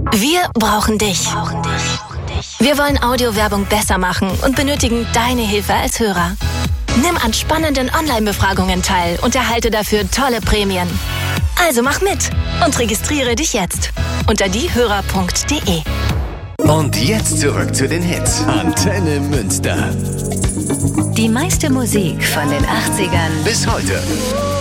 Wir brauchen dich. Wir wollen Audiowerbung besser machen und benötigen deine Hilfe als Hörer. Nimm an spannenden Online-Befragungen teil und erhalte dafür tolle Prämien. Also mach mit und registriere dich jetzt unter diehörer.de. Und jetzt zurück zu den Hits. Antenne Münster. Die meiste Musik von den 80ern Bis heute.